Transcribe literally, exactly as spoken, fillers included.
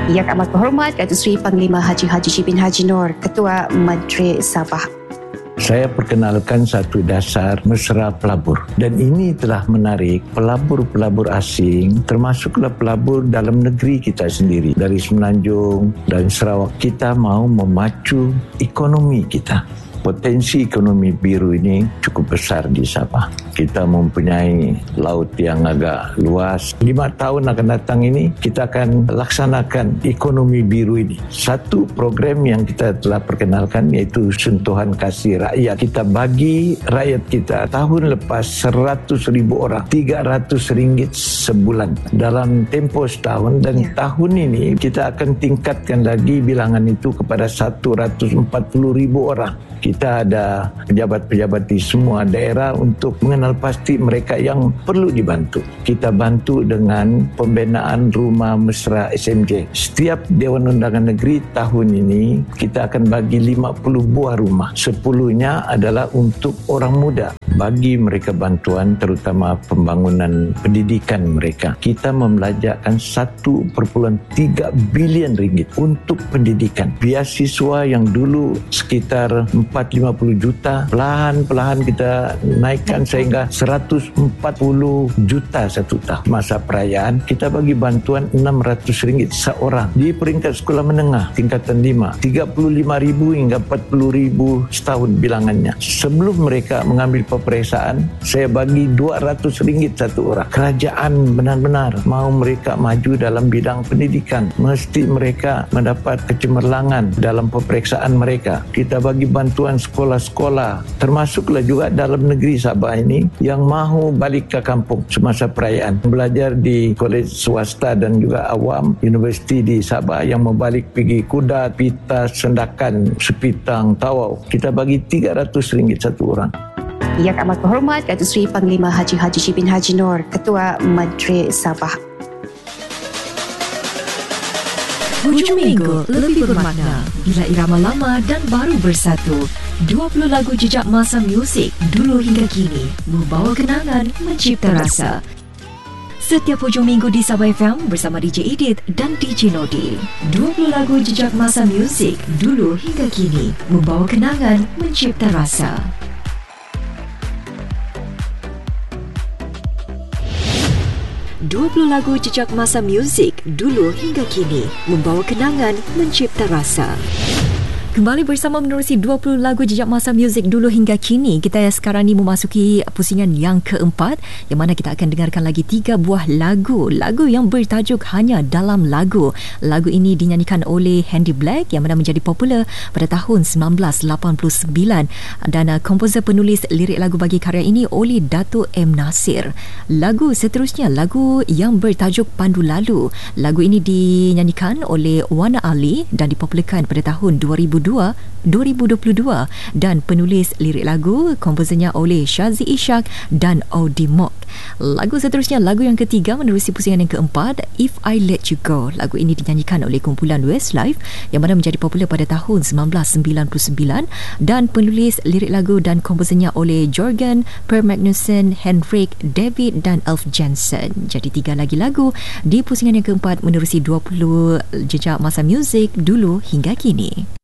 Yang amat berhormat Datuk Seri Panglima Haji Haji Shibin Haji Noor, Ketua Menteri Sabah. Saya perkenalkan satu dasar mesra pelabur, dan ini telah menarik pelabur-pelabur asing, termasuklah pelabur dalam negeri kita sendiri. Dari Semenanjung dan Sarawak, kita mau memacu ekonomi kita. Potensi ekonomi biru ini cukup besar di Sabah. Kita mempunyai laut yang agak luas. Lima tahun akan datang ini, kita akan laksanakan ekonomi biru ini. Satu program yang kita telah perkenalkan iaitu Sentuhan Kasih Rakyat. Kita bagi rakyat kita tahun lepas seratus ribu orang, tiga ratus ringgit sebulan dalam tempoh setahun, dan ya. Tahun ini kita akan tingkatkan lagi bilangan itu kepada seratus empat puluh ribu orang. Kita ada pejabat-pejabat di semua daerah untuk mengenal pasti mereka yang perlu dibantu. Kita bantu dengan pembinaan rumah mesra S M J. Setiap Dewan Undangan Negeri tahun ini kita akan bagi lima puluh buah rumah. Sepuluhnya adalah untuk orang muda. Bagi mereka bantuan terutama pembangunan pendidikan mereka. Kita membelajarkan satu perpuluhan tiga bilion ringgit untuk pendidikan. Beasiswa yang dulu sekitar empat lima puluh juta, perlahan-perlahan kita naikkan sehingga seratus empat puluh juta satu tahun. Masa perayaan kita bagi bantuan enam ratus ringgit seorang. Di peringkat sekolah menengah tingkatan lima, tiga puluh lima ribu hingga empat puluh ribu setahun bilangannya. Sebelum mereka mengambil peperiksaan, saya bagi dua ratus ringgit satu orang. Kerajaan benar-benar mau mereka maju dalam bidang pendidikan. Mesti mereka mendapat kecemerlangan dalam peperiksaan mereka. Kita bagi bantuan sekolah-sekolah, termasuklah juga dalam negeri Sabah ini yang mahu balik ke kampung semasa perayaan. Belajar di kolej swasta dan juga awam, universiti di Sabah yang mau balik pergi Kudat, Pitas, Sendakan, Sepitang, Tawau. Kita bagi tiga ratus ringgit satu orang. Yang amat berhormat Datuk Seri Panglima Haji Haji Shibin Haji Noor, Ketua Menteri Sabah. Hujung minggu lebih bermakna bila irama lama dan baru bersatu. dua puluh lagu jejak masa muzik dulu hingga kini membawa kenangan, mencipta rasa. Setiap hujung minggu di Sabah F M bersama D J Edith dan D J Nodi. dua puluh lagu jejak masa muzik dulu hingga kini membawa kenangan, mencipta rasa. dua puluh lagu jejak masa muzik dulu hingga kini membawa kenangan, mencipta rasa. Kembali bersama menerusi dua puluh lagu jejak masa muzik dulu hingga kini. Kita sekarang ni memasuki pusingan yang keempat, yang mana kita akan dengarkan lagi tiga buah lagu. Lagu yang bertajuk Hanya Dalam Lagu. Lagu ini dinyanyikan oleh Handy Black yang mana menjadi popular pada tahun sembilan belas lapan puluh sembilan, dan uh, komposer penulis lirik lagu bagi karya ini oleh Datuk M. Nasir. Lagu seterusnya, lagu yang bertajuk Pandu Lalu. Lagu ini dinyanyikan oleh Wana Ali dan dipopularkan pada tahun dua ribu dua dan penulis lirik lagu komposernya oleh Shazi Ishak dan Audi Mok. Lagu seterusnya, lagu yang ketiga menerusi pusingan yang keempat, If I Let You Go. Lagu ini dinyanyikan oleh kumpulan Westlife yang mana menjadi popular pada tahun sembilan belas sembilan puluh sembilan dan penulis lirik lagu dan komposernya oleh Jorgen, Per Magnussen, Henrik, David dan Elf Jensen. Jadi tiga lagi lagu di pusingan yang keempat menerusi dua puluh jejak masa muzik dulu hingga kini.